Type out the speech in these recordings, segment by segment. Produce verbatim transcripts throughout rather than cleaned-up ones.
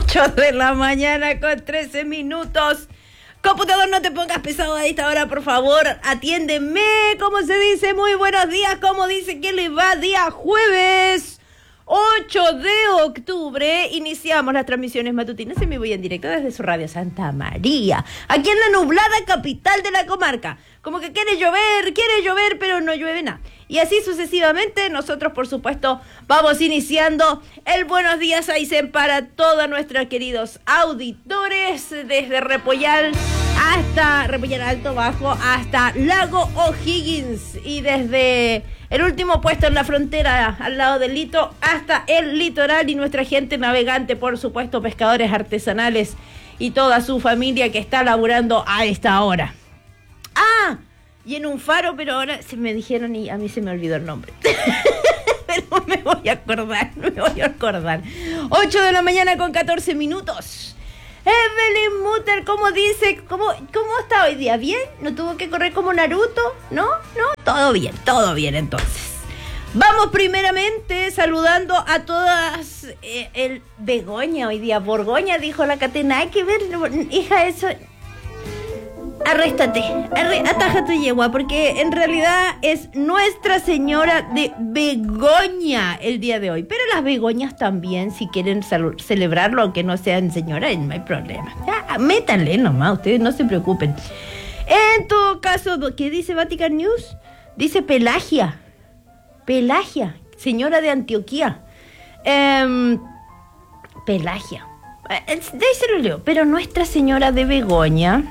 ocho de la mañana con trece minutos. Computador, no te pongas pesado a esta hora, por favor. Atiéndeme, como se dice, muy buenos días. Como dice que le va, día jueves ocho de octubre. Iniciamos las transmisiones matutinas en vivo y en directo desde su radio Santa María, aquí en la nublada capital de la comarca. Como que quiere llover, quiere llover, pero no llueve nada. Y así sucesivamente, nosotros, por supuesto, vamos iniciando el Buenos Días Aysén para todos nuestros queridos auditores, desde Repollal hasta Repollal Alto Bajo, hasta Lago O'Higgins, y desde el último puesto en la frontera, al lado del Lito, hasta el litoral, y nuestra gente navegante, por supuesto, pescadores artesanales y toda su familia que está laburando a esta hora. ¡Ah! Y en un faro, pero ahora se me dijeron y a mí se me olvidó el nombre. Pero me voy a acordar, me voy a acordar. ocho de la mañana con catorce minutos. Evelyn Mutter, ¿cómo dice? ¿Cómo, ¿Cómo está hoy día? ¿Bien? ¿No tuvo que correr como Naruto? ¿No? ¿No? Todo bien, todo bien entonces. Vamos primeramente saludando a todas. Eh, el Begoña hoy día, Borgoña, dijo la Catena. Hay que ver, hija, eso... Arréstate, arre, ataja tu yegua, porque en realidad es Nuestra Señora de Begoña el día de hoy. Pero las Begoñas también, si quieren sal- celebrarlo, aunque no sean señoras, no hay problema. Ya, métanle nomás, ustedes no se preocupen. En todo caso, ¿qué dice Vatican News? Dice Pelagia. Pelagia, señora de Antioquía. Eh, Pelagia. De ahí se lo leo. Pero Nuestra Señora de Begoña...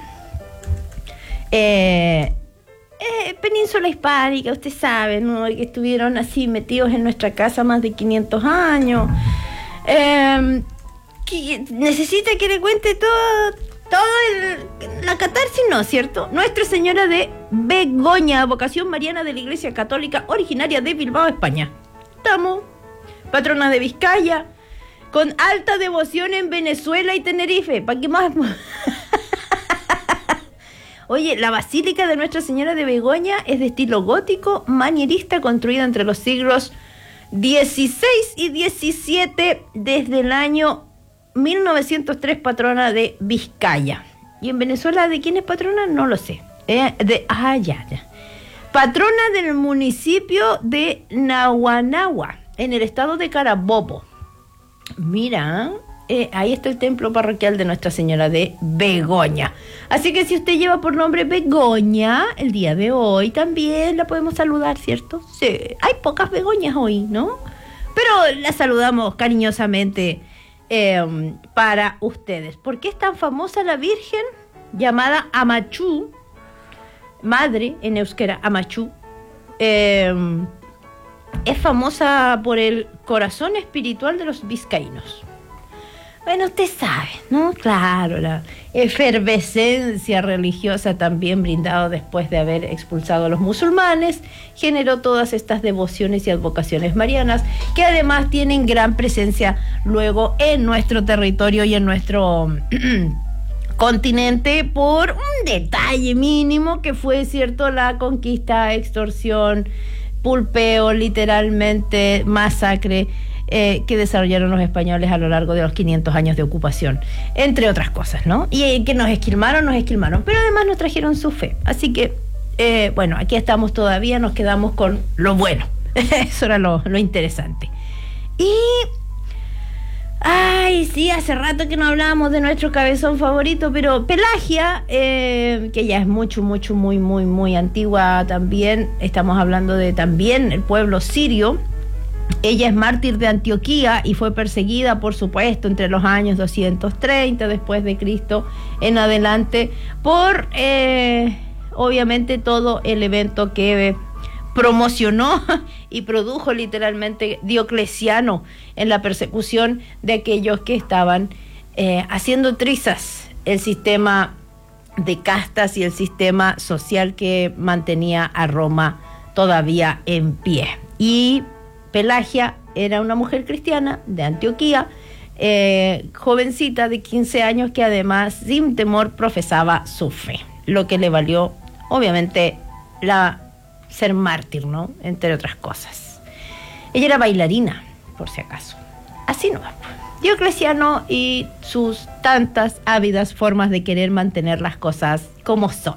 Eh, eh, Península Hispánica, usted sabe, ¿no? Que estuvieron así metidos en nuestra casa más de quinientos años. Eh, que necesita que le cuente todo, todo el, la catarsis, ¿no? ¿Cierto? Nuestra Señora de Begoña, vocación mariana de la Iglesia Católica, originaria de Bilbao, España. Estamos, patrona de Vizcaya, con alta devoción en Venezuela y Tenerife. ¿Para qué más? Oye, la Basílica de Nuestra Señora de Begoña es de estilo gótico manierista, construida entre los siglos dieciséis y diecisiete, desde el año mil novecientos tres, patrona de Vizcaya. ¿Y en Venezuela de quién es patrona? No lo sé. Eh, de, ah, ya, ya. Patrona del municipio de Naguanagua, en el estado de Carabobo. Mira... Eh, ahí está el templo parroquial de Nuestra Señora de Begoña. Así que si usted lleva por nombre Begoña, el día de hoy también la podemos saludar, ¿cierto? Sí, hay pocas Begoñas hoy, ¿no? Pero la saludamos cariñosamente eh, para ustedes. ¿Por qué es tan famosa la Virgen llamada Amachú? Madre en euskera, Amachú. Eh, es famosa por el corazón espiritual de los vizcaínos. Bueno, usted sabe, ¿no? Claro, la efervescencia religiosa también brindado después de haber expulsado a los musulmanes generó todas estas devociones y advocaciones marianas, que además tienen gran presencia luego en nuestro territorio y en nuestro continente, por un detalle mínimo que fue, cierto, la conquista, extorsión, pulpeo, literalmente masacre, Eh, que desarrollaron los españoles a lo largo de los quinientos años de ocupación, entre otras cosas, ¿no? Y eh, que nos esquilmaron, nos esquilmaron, pero además nos trajeron su fe. Así que, eh, bueno, aquí estamos todavía, nos quedamos con lo bueno. Eso era lo, lo interesante. Y... Ay, sí, hace rato que no hablábamos de nuestro cabezón favorito, pero Pelagia, eh, que ya es mucho, mucho, muy, muy, muy antigua también. Estamos hablando de también el pueblo sirio. Ella es mártir de Antioquía y fue perseguida, por supuesto, entre los años doscientos treinta después de Cristo en adelante, por eh, obviamente todo el evento que promocionó y produjo literalmente Diocleciano en la persecución de aquellos que estaban eh, haciendo trizas el sistema de castas y el sistema social que mantenía a Roma todavía en pie. Y Pelagia era una mujer cristiana de Antioquía, eh, jovencita de quince años, que además sin temor profesaba su fe, lo que le valió obviamente la ser mártir, ¿no? Entre otras cosas. Ella era bailarina, por si acaso. Así no. Diocleciano y sus tantas ávidas formas de querer mantener las cosas como son.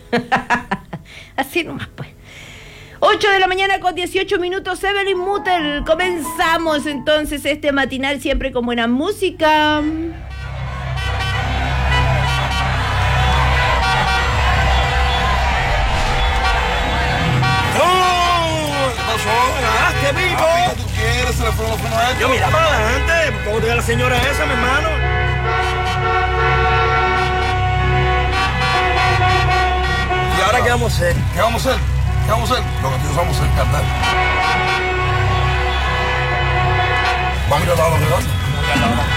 Así nomás pues. ocho de la mañana con dieciocho minutos, Evelyn Mutel. Comenzamos entonces este matinal siempre con buena música. ¡Ah, qué vivo! ¿Qué tú quieres? Se le fueron los frenos a esto. Yo mira para adelante, ¿cómo te da la señora esa, mi hermano? ¿Y ahora qué vamos a hacer? ¿Qué vamos a hacer? ¿Qué vamos a hacer? Lo que nosotros vamos a hacer, cantar. Vamos a ir a la hora de